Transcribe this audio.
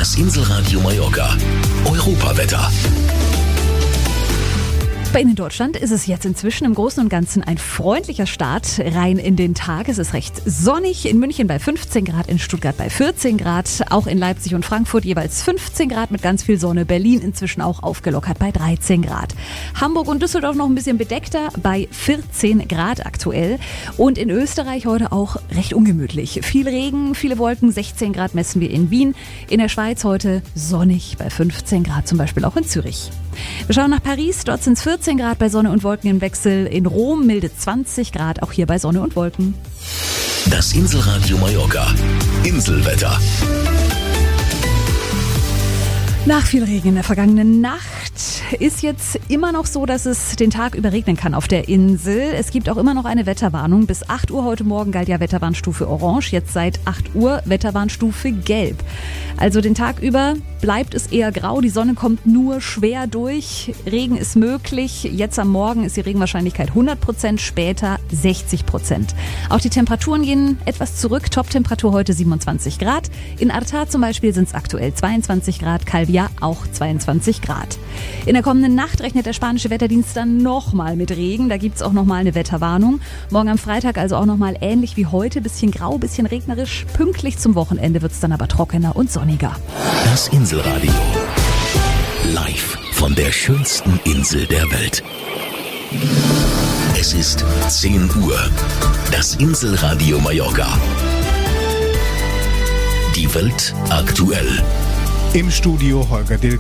Das Inselradio Mallorca. Europawetter. Bei Ihnen in Deutschland ist es jetzt inzwischen im Großen und Ganzen ein freundlicher Start rein in den Tag. Es ist recht sonnig, in München bei 15 Grad, in Stuttgart bei 14 Grad, auch in Leipzig und Frankfurt jeweils 15 Grad mit ganz viel Sonne. Berlin inzwischen auch aufgelockert bei 13 Grad. Hamburg und Düsseldorf noch ein bisschen bedeckter bei 14 Grad aktuell. Und in Österreich heute auch recht ungemütlich. Viel Regen, viele Wolken, 16 Grad messen wir in Wien. In der Schweiz heute sonnig bei 15 Grad, zum Beispiel auch in Zürich. Wir schauen nach Paris, dort sind es 14 Grad bei Sonne und Wolken im Wechsel. In Rom milde 20 Grad, auch hier bei Sonne und Wolken. Das Inselradio Mallorca. Inselwetter. Nach viel Regen in der vergangenen Nacht ist jetzt immer noch so, dass es den Tag über regnen kann auf der Insel. Es gibt auch immer noch eine Wetterwarnung. Bis 8 Uhr heute Morgen galt ja Wetterwarnstufe Orange, jetzt seit 8 Uhr Wetterwarnstufe Gelb. Also den Tag über bleibt es eher grau, die Sonne kommt nur schwer durch, Regen ist möglich. Jetzt am Morgen ist die Regenwahrscheinlichkeit 100%, später 60%. Auch die Temperaturen gehen etwas zurück, Toptemperatur heute 27 Grad. In Arta zum Beispiel sind es aktuell 22 Grad, Calvia auch 22 Grad. In der kommenden Nacht rechnet der spanische Wetterdienst dann nochmal mit Regen. Da gibt es auch nochmal eine Wetterwarnung. Morgen am Freitag also auch nochmal ähnlich wie heute. Bisschen grau, bisschen regnerisch. Pünktlich zum Wochenende wird es dann aber trockener und sonniger. Das Inselradio. Live von der schönsten Insel der Welt. Es ist 10 Uhr. Das Inselradio Mallorca. Die Welt aktuell. Im Studio Holger Dilk.